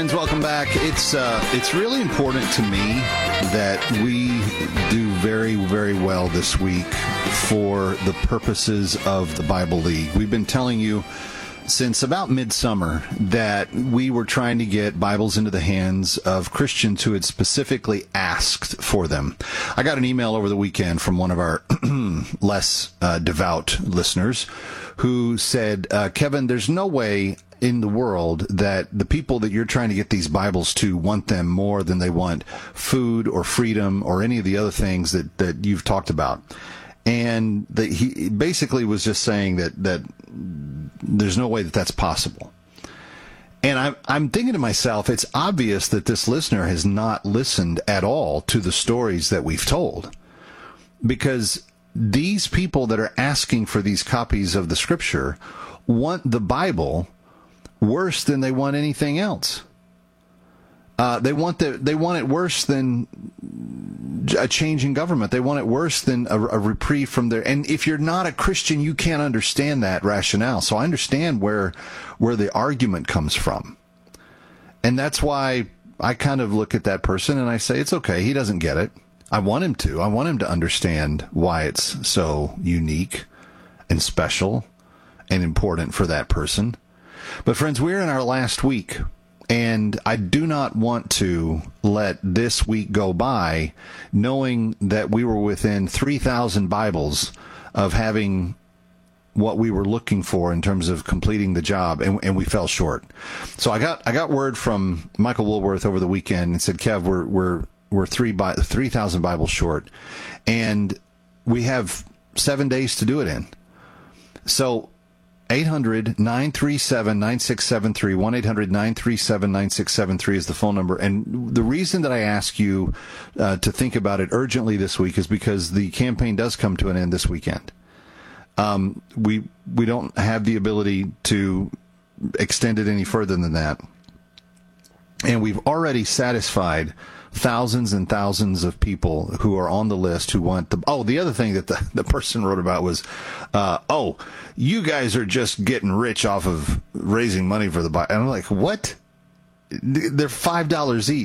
Friends, welcome back. It's really important to me that we do very, very well this week for the purposes of the Bible League. We've been telling you since about midsummer that we were trying to get Bibles into the hands of Christians who had specifically asked for them. I got an email over the weekend from one of our less devout listeners who said, Kevin, there's no way in the world that the people that you're trying to get these Bibles to want them more than they want food or freedom or any of the other things that you've talked about. And he basically was just saying that there's no way that that's possible. And I'm thinking to myself, it's obvious that this listener has not listened at all to the stories that we've told. Because these people that are asking for these copies of the Scripture want the Bible worse than they want anything else. They want it worse than a change in government. They want it worse than a reprieve from their. And if you're not a Christian, you can't understand that rationale. So I understand where the argument comes from, and that's why I kind of look at that person and I say it's okay. He doesn't get it. I want him to. I want him to understand why it's so unique and special and important for that person. But friends, we're in our last week, and I do not want to let this week go by knowing that we were within 3,000 Bibles of having what we were looking for in terms of completing the job, and we fell short. So I got word from Michael Woolworth over the weekend and said, Kev, we're 3,000 Bibles short, and we have 7 days to do it in. So 800-937-9673, 1-800-937-9673 is the phone number. And the reason that I ask you to think about it urgently this week is because the campaign does come to an end this weekend. We don't have the ability to extend it any further than that. And we've already satisfied thousands and thousands of people who are on the list who want the other thing that the person wrote about was, you guys are just getting rich off of raising money for the Bible. And I'm like, what? They're $5 each.